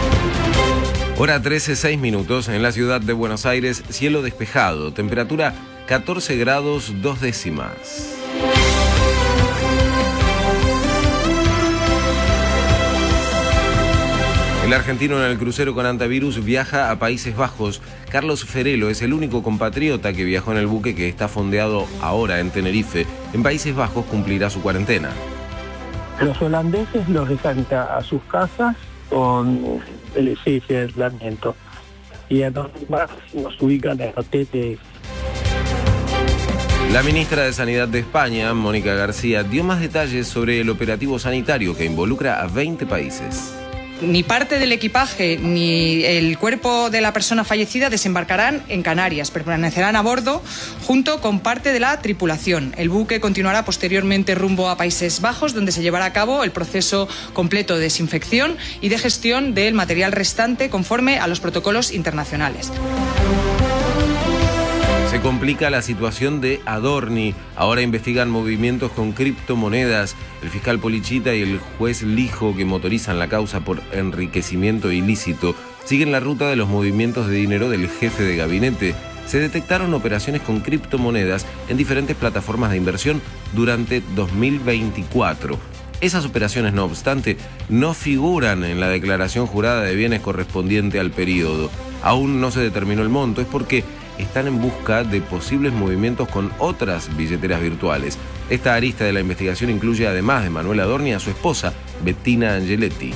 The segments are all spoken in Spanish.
Hora 13:06 en la ciudad de Buenos Aires, cielo despejado, temperatura 14 grados 2 décimas. El argentino en el crucero con antivirus viaja a Países Bajos. Carlos Ferelo es el único compatriota que viajó en el buque que está fondeado ahora en Tenerife. En Países Bajos cumplirá su cuarentena. Los holandeses los dejan a sus casas con el aislamiento. Y a los demás nos ubican en hoteles. La ministra de Sanidad de España, Mónica García, dio más detalles sobre el operativo sanitario que involucra a 20 países. Ni parte del equipaje ni el cuerpo de la persona fallecida desembarcarán en Canarias. Permanecerán a bordo junto con parte de la tripulación. El buque continuará posteriormente rumbo a Países Bajos, donde se llevará a cabo el proceso completo de desinfección y de gestión del material restante conforme a los protocolos internacionales. Se complica la situación de Adorni. Ahora investigan movimientos con criptomonedas. El fiscal Polichita y el juez Lijo, que motorizan la causa por enriquecimiento ilícito, siguen la ruta de los movimientos de dinero del jefe de gabinete. Se detectaron operaciones con criptomonedas en diferentes plataformas de inversión durante 2024. Esas operaciones, no obstante, no figuran en la declaración jurada de bienes correspondiente al periodo. Aún no se determinó el monto, es porque están en busca de posibles movimientos con otras billeteras virtuales. Esta arista de la investigación incluye, además de Manuel Adorni, a su esposa, Bettina Angeletti.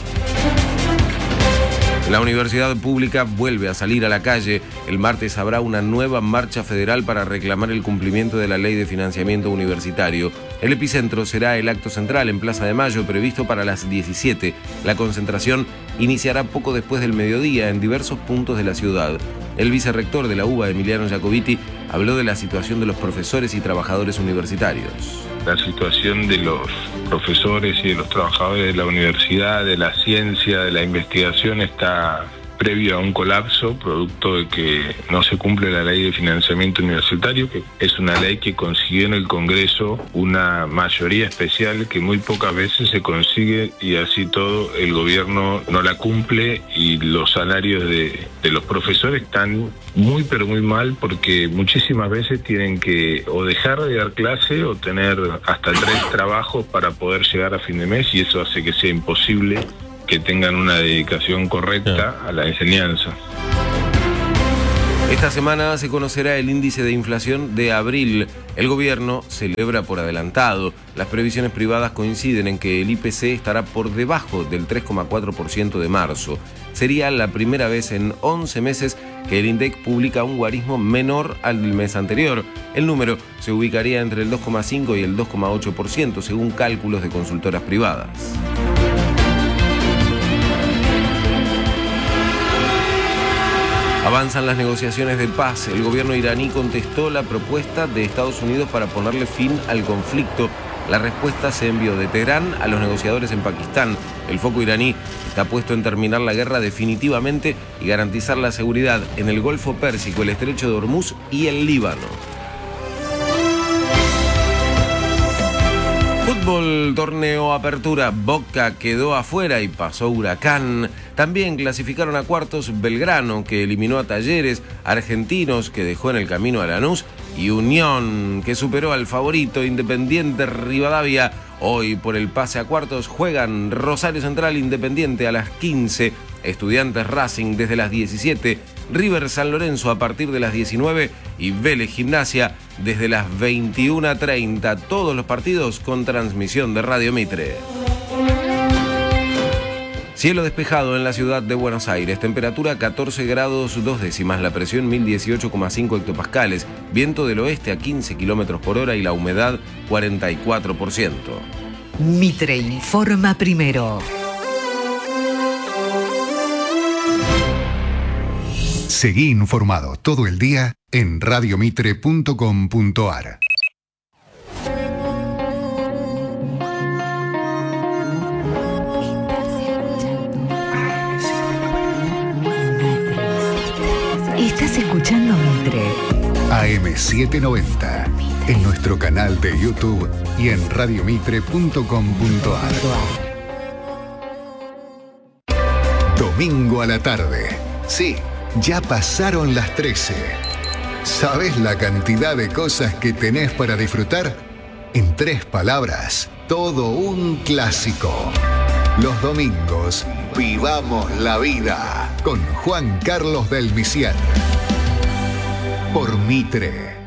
La universidad pública vuelve a salir a la calle. El martes habrá una nueva marcha federal para reclamar el cumplimiento de la ley de financiamiento universitario. El epicentro será el acto central en Plaza de Mayo, previsto para las 17. La concentración iniciará poco después del mediodía en diversos puntos de la ciudad. El vicerrector de la UBA, Emiliano Jacobiti, habló de la situación de los profesores y trabajadores universitarios. La situación de los profesores y de los trabajadores de la universidad, de la ciencia, de la investigación está previo a un colapso, producto de que no se cumple la ley de financiamiento universitario, que es una ley que consiguió en el Congreso una mayoría especial que muy pocas veces se consigue, y así todo el gobierno no la cumple, y los salarios de los profesores están muy pero muy mal, porque muchísimas veces tienen que o dejar de dar clase o tener hasta 3 trabajos para poder llegar a fin de mes, y eso hace que sea imposible que tengan una dedicación correcta a la enseñanza. Esta semana se conocerá el índice de inflación de abril. El gobierno celebra por adelantado. Las previsiones privadas coinciden en que el IPC estará por debajo del 3,4% de marzo. Sería la primera vez en 11 meses que el INDEC publica un guarismo menor al del mes anterior. El número se ubicaría entre el 2,5 y el 2,8%, según cálculos de consultoras privadas. Avanzan las negociaciones de paz. El gobierno iraní contestó la propuesta de Estados Unidos para ponerle fin al conflicto. La respuesta se envió de Teherán a los negociadores en Pakistán. El foco iraní está puesto en terminar la guerra definitivamente y garantizar la seguridad en el Golfo Pérsico, el Estrecho de Hormuz y el Líbano. Fútbol, torneo Apertura. Boca quedó afuera y pasó Huracán. También clasificaron a cuartos Belgrano, que eliminó a Talleres, Argentinos, que dejó en el camino a Lanús, y Unión, que superó al favorito Independiente Rivadavia. Hoy, por el pase a cuartos, juegan Rosario Central Independiente a las 15, Estudiantes Racing desde las 17, River San Lorenzo a partir de las 19 y Vélez Gimnasia desde las 21:30. Todos los partidos con transmisión de Radio Mitre. Cielo despejado en la ciudad de Buenos Aires, temperatura 14 grados 2 décimas, la presión 1018,5 hectopascales, viento del oeste a 15 kilómetros por hora y la humedad 44%. Mitre informa primero. Seguí informado todo el día en radiomitre.com.ar. Estás escuchando Mitre. AM790, en nuestro canal de YouTube y en radiomitre.com.ar. domingo a la tarde. Sí, ya pasaron las 13. ¿Sabes la cantidad de cosas que tenés para disfrutar? En 3 palabras, todo un clásico. Los domingos, vivamos la vida con Juan Carlos del Misián. Por Mitre.